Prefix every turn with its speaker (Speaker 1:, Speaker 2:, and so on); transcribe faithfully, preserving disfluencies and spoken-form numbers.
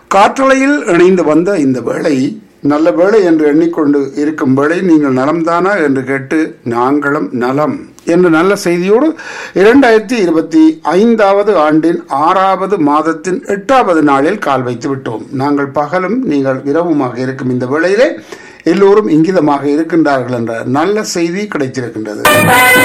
Speaker 1: காற்றலையில் இணைந்து வந்த இந்த வேளை நல்ல வேளை என்று எண்ணிக்கொண்டு இருக்கும் வேளை நீங்கள் நலம்தானா என்று கேட்டு நாங்களும் நலம் என்ற நல்ல செய்தியோடு இரண்டாயிரத்தி இருபத்தி ஐந்தாவது ஆண்டின் ஆறாவது மாதத்தின் எட்டாவது நாளில் கால் வைத்து விட்டோம். நாங்கள் பகலும் நீங்கள் இரவுமாக இருக்கும் இந்த வேளையிலே எல்லோரும் இங்கிதமாக இருக்கின்றார்கள் என்ற நல்ல செய்தி கிடைத்திருக்கின்றது.